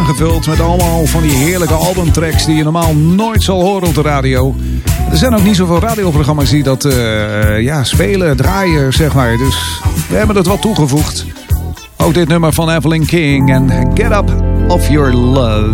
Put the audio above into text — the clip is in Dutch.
aangevuld met allemaal van die heerlijke albumtracks die je normaal nooit zal horen op de radio. Er zijn ook niet zoveel radioprogramma's die dat spelen, draaien, zeg maar. Dus we hebben het wat toegevoegd. Ook dit nummer van Evelyn King en Get Up Off Your Love.